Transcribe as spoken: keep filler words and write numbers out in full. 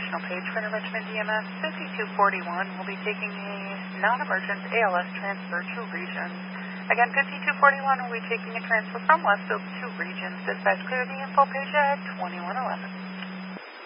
informational page for the Richmond E M S. fifty-two forty-one will be taking a non-emergent A L S transfer to Regions. Again, fifty-two forty-one will be taking a transfer from Westfield to Regions. Dispatch clear the info page at twenty-one eleven.